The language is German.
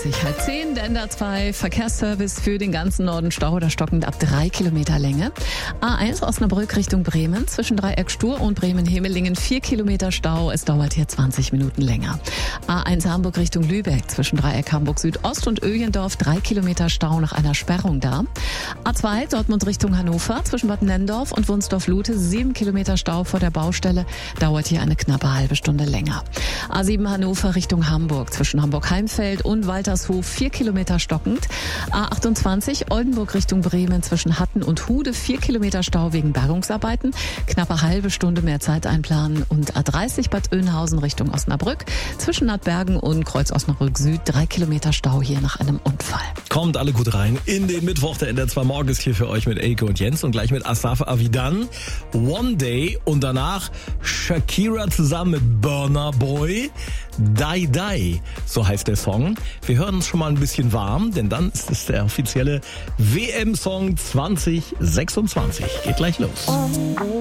9:30, 9:30, der NDR 2 Verkehrsservice für den ganzen Norden. Stau oder stockend ab 3 Kilometer Länge. A1 Osnabrück Richtung Bremen, zwischen Dreieck Stur und Bremen-Hemelingen 4 Kilometer Stau. Es dauert hier 20 Minuten länger. A1 Hamburg Richtung Lübeck, zwischen Dreieck Hamburg Südost und Öhlendorf 3 Kilometer Stau nach einer Sperrung da. A2 Dortmund Richtung Hannover, zwischen Bad Nenndorf und Wunsdorf-Lute 7 Kilometer Stau vor der Baustelle. Dauert hier eine knappe halbe Stunde länger. A7 Hannover Richtung Hamburg, zwischen Hamburg-Heimfeld und Waltershof 4 Kilometer stockend. A28 Oldenburg Richtung Bremen, zwischen Hatten und Hude 4 Kilometer Stau wegen Bergungsarbeiten. Knappe halbe Stunde mehr Zeit einplanen. Und A30 Bad Oeynhausen Richtung Osnabrück, zwischen Nadbergen und Kreuz Osnabrück Süd 3 Kilometer Stau hier nach einem Unfall. Kommt alle gut rein in den Mittwoch. Der NDR 2 Morgen ist hier für euch mit Elke und Jens und gleich mit Asaf Avidan. One Day und danach Shakira zusammen mit Burna Boy. Die Die, so heißt der Song. Wir hören uns schon mal ein bisschen warm, denn dann ist es der offizielle WM-Song 2026. Geht gleich los.